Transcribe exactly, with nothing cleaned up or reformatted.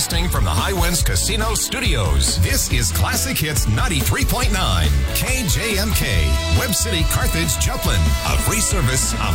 Broadcasting from the Highwinds Casino Studios, this is Classic Hits ninety-three point nine, K J M K, Web City, Carthage, Joplin, a free service of